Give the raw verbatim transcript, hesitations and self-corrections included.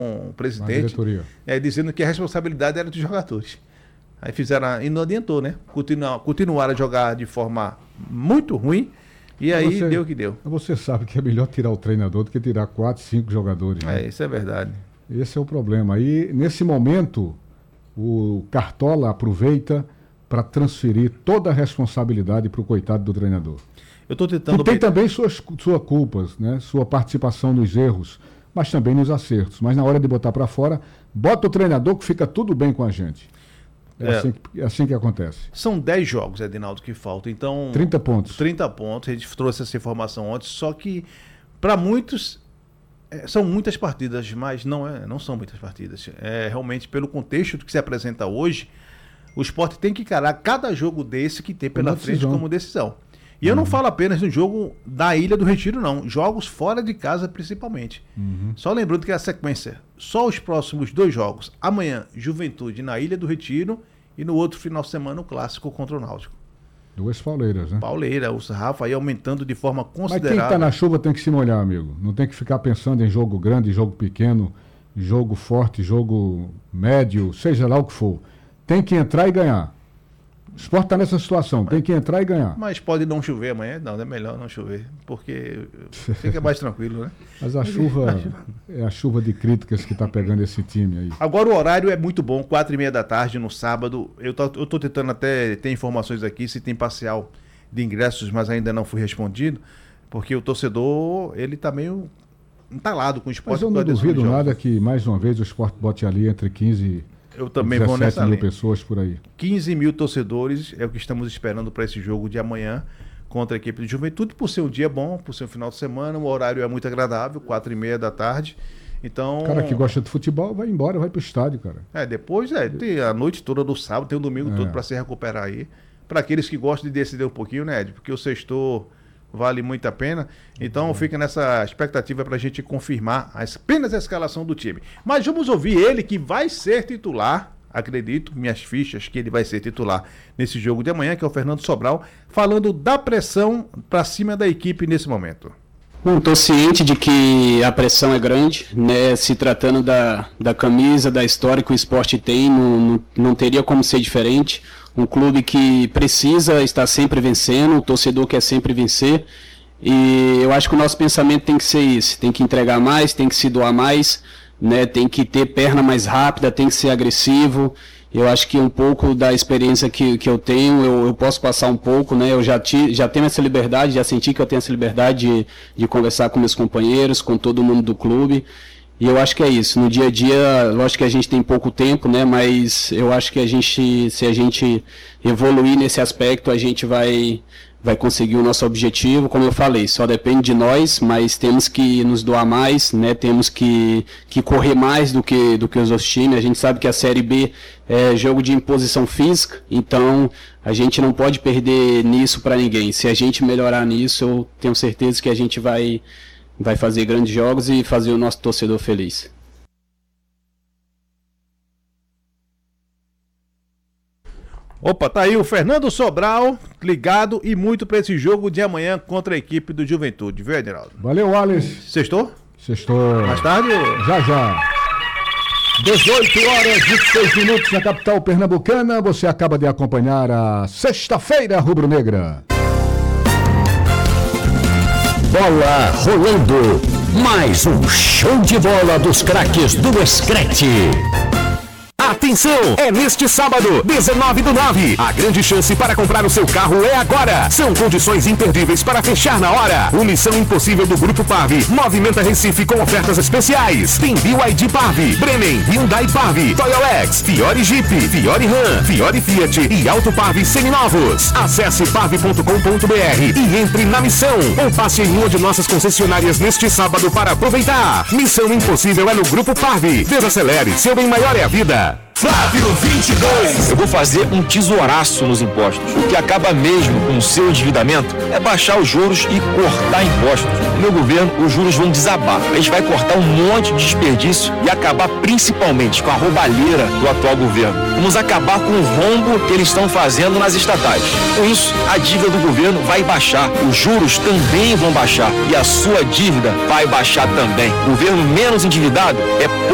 o presidente, é, dizendo que a responsabilidade era dos jogadores. Aí fizeram, e não adiantou, né? Continuar, continuaram a jogar de forma muito ruim, e aí você, deu o que deu. Você sabe que é melhor tirar o treinador do que tirar quatro, cinco jogadores. Né? É, isso é verdade. Esse é o problema. E nesse momento, o Cartola aproveita para transferir toda a responsabilidade para o coitado do treinador. Eu tô tentando... E tem também suas, suas culpas, né? Sua participação nos erros, mas também nos acertos. Mas na hora de botar para fora, bota o treinador que fica tudo bem com a gente. É, é. Assim, que, é assim que acontece. São dez jogos, Edinaldo, que faltam. Então, trinta pontos. trinta pontos. A gente trouxe essa informação ontem. Só que, para muitos, é, são muitas partidas, mas não, é, não são muitas partidas. É, realmente, pelo contexto do que se apresenta hoje, o Sport tem que encarar cada jogo desse que tem pela frente decisão. como decisão. E uhum. eu não falo apenas no jogo da Ilha do Retiro, não. Jogos fora de casa, principalmente. Uhum. Só lembrando que a sequência, só os próximos dois jogos. Amanhã, Juventude na Ilha do Retiro e no outro final de semana, o clássico contra o Náutico. Duas pauleiras, né? Pauleira, o Rafa aí aumentando de forma considerável. Mas quem está na chuva tem que se molhar, amigo. Não tem que ficar pensando em jogo grande, jogo pequeno, jogo forte, jogo médio, seja lá o que for. Tem que entrar e ganhar. O Sport está nessa situação, tem que entrar e ganhar. Mas pode não chover amanhã? Não, é melhor não chover, porque fica mais tranquilo, né? Mas a chuva é a chuva de críticas que está pegando esse time aí. Agora o horário é muito bom, quatro e meia da tarde no sábado. Eu tô, eu tô tentando até ter informações aqui, se tem parcial de ingressos, mas ainda não fui respondido, porque o torcedor, ele tá meio entalado com o Sport. Mas eu não duvido nada que, mais uma vez, o Sport bote ali entre quinze Eu também vou nessa mil linha. pessoas por aí. quinze mil torcedores é o que estamos esperando para esse jogo de amanhã contra a equipe de Juventude, por ser um dia bom, por ser um final de semana, o horário é muito agradável, quatro e meia da tarde. Então, o cara que gosta de futebol vai embora, vai pro estádio, cara. É, depois é, tem a noite toda do sábado, tem o domingo é. todo para se recuperar aí. Para aqueles que gostam de decidir um pouquinho, né, Ed? Porque o sextor vale muito a pena. Então uhum. fica nessa expectativa para a gente confirmar apenas a escalação do time. Mas vamos ouvir ele, que vai ser titular, acredito, minhas fichas, que ele vai ser titular nesse jogo de amanhã, que é o Fernando Sobral, falando da pressão para cima da equipe nesse momento. Estou ciente de que a pressão é grande, né? Se tratando da, da camisa, da história que o esporte tem, não, não, não teria como ser diferente. Um clube que precisa estar sempre vencendo, o torcedor quer sempre vencer, e eu acho que o nosso pensamento tem que ser esse, tem que entregar mais, tem que se doar mais, né? Tem que ter perna mais rápida, tem que ser agressivo. Eu acho que um pouco da experiência que, que eu tenho, eu, eu posso passar um pouco, né? Eu já, ti, já tenho essa liberdade, já senti que eu tenho essa liberdade de, de conversar com meus companheiros, com todo mundo do clube. E eu acho que é isso. No dia a dia, lógico que a gente tem pouco tempo, né? Mas eu acho que a gente, se a gente evoluir nesse aspecto, a gente vai, vai conseguir o nosso objetivo. Como eu falei, só depende de nós, mas temos que nos doar mais, né? Temos que, que correr mais do que, do que os outros times. A gente sabe que a Série B é jogo de imposição física, então a gente não pode perder nisso para ninguém. Se a gente melhorar nisso, eu tenho certeza que a gente vai... vai fazer grandes jogos e fazer o nosso torcedor feliz. Opa, tá aí o Fernando Sobral ligado e muito para esse jogo de amanhã contra a equipe do Juventude, viu, Edinaldo? Valeu, Alex. Sextou? Sextou. Mais tarde? Já, já. dezoito horas e vinte e seis minutos na capital pernambucana. Você acaba de acompanhar a Sexta-feira Rubro-Negra. Bola rolando, mais um show de bola dos craques do Screte. Atenção, é neste sábado, dezenove do nove. A grande chance para comprar o seu carro é agora. São condições imperdíveis para fechar na hora. O Missão Impossível do Grupo Pavi movimenta Recife com ofertas especiais. Tem B Y D Pavi, Bremen, Hyundai Pavi, Toyolex, Fiore Jeep, Fiore Ram, Fiore Fiat e Auto Pavi seminovos. Acesse pavi ponto com ponto br e entre na Missão. Ou passe em uma de nossas concessionárias neste sábado para aproveitar. Missão Impossível é no Grupo Pavi. Desacelere, seu bem maior é a vida. Flávio vinte e dois. Eu vou fazer um tesouraço nos impostos. O que acaba mesmo com o seu endividamento é baixar os juros e cortar impostos. No meu governo, os juros vão desabar. A gente vai cortar um monte de desperdício e acabar principalmente com a roubalheira do atual governo. Vamos acabar com o rombo que eles estão fazendo nas estatais. Com isso, a dívida do governo vai baixar. Os juros também vão baixar. E a sua dívida vai baixar também. O governo menos endividado é